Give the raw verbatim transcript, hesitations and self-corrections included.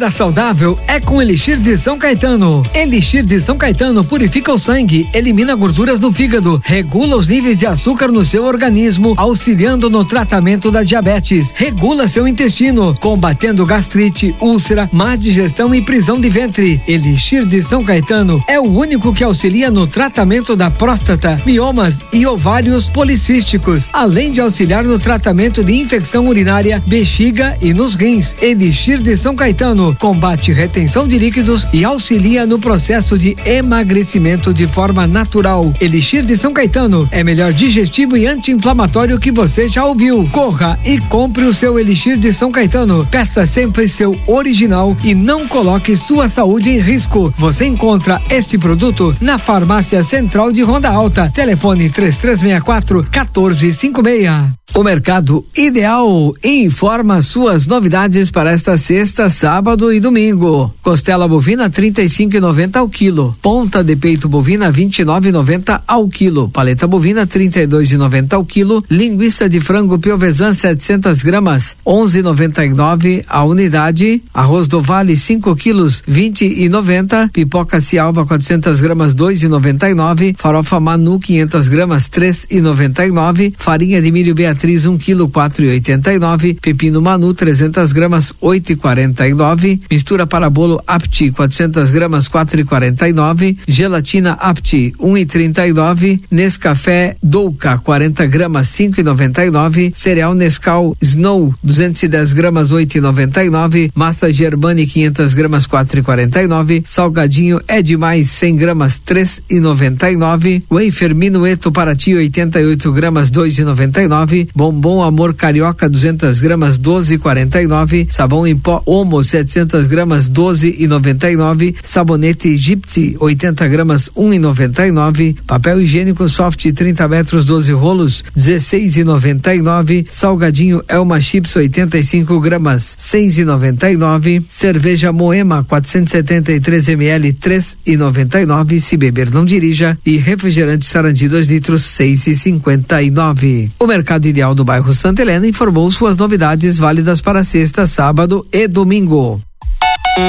Vida saudável é com Elixir de São Caetano. Elixir de São Caetano purifica o sangue, elimina gorduras no fígado, regula os níveis de açúcar no seu organismo, auxiliando no tratamento da diabetes, regula seu intestino, combatendo gastrite, úlcera, má digestão e prisão de ventre. Elixir de São Caetano é o único que auxilia no tratamento da próstata, miomas e ovários policísticos, além de auxiliar no tratamento de infecção urinária, bexiga e nos rins. Elixir de São Caetano combate retenção de líquidos e auxilia no processo de emagrecimento de forma natural. Elixir de São Caetano é melhor digestivo e anti-inflamatório que você já ouviu. Corra e compre o seu Elixir de São Caetano. Peça sempre seu original e não coloque sua saúde em risco. Você encontra este produto na Farmácia Central de Ronda Alta. Telefone três três seis quatro, um quatro cinco seis. O Mercado Ideal informa suas novidades para esta sexta, sábado e domingo. Costela bovina trinta e cinco e noventa ao quilo. Ponta de peito bovina vinte e nove e noventa ao quilo. Paleta bovina trinta e dois e noventa ao quilo. Linguiça de frango piovesan setecentas gramas onze e noventa e nove a unidade. Arroz do Vale cinco quilos vinte e noventa. Pipoca Cialba quatrocentas gramas dois e noventa e nove. Farofa Manu quinhentas gramas três e noventa e nove. Farinha de milho Beatriz um quilo quatro e oitenta e nove, pepino Manu trezentas gramas oito e quarenta e nove, mistura para bolo Apti quatrocentas gramas quatro e quarenta e nove, gelatina Apti um e trinta e nove, Nescafé Douca quarenta gramas cinco e noventa e nove, cereal Nescau Snow duzentas e dez gramas oito e noventa e nove, massa Germani quinhentas gramas quatro e quarenta e nove, salgadinho É Demais cem gramas três e noventa e nove, wafer Minueto Paraty oitenta e oito gramas dois e noventa e nove, bombom Amor Carioca duzentas gramas doze e quarenta e nove, sabão em pó Omo setecentas gramas doze e noventa e nove, sabonete Egipte oitenta gramas um e noventa e nove, papel higiênico Soft trinta metros doze rolos dezesseis e noventa e nove, salgadinho Elma Chips oitenta e cinco gramas seis e noventa e nove, cerveja Moema quatrocentos e setenta e três mililitros três e noventa e nove, se beber não dirija, e refrigerante Sarandi dois litros seis e cinquenta e nove. O Mercado Ideal do bairro Santa Helena informou suas novidades válidas para sexta, sábado e domingo.